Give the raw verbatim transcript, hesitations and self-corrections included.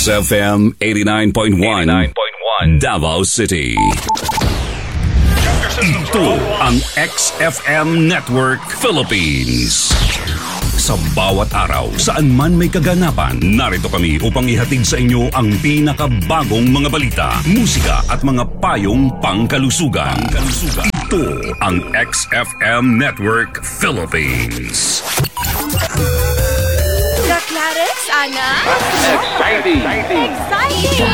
X F M eighty-nine point one Davao City. Ito ang X F M Network Philippines. Sa bawat araw, saan man may kaganapan, narito kami upang ihatid sa inyo ang pinakabagong mga balita, musika at mga payong pangkalusugan. Pangkalusugan. Ito ang X F M Network Philippines. Clarice, Ana? Exciting! Exciting!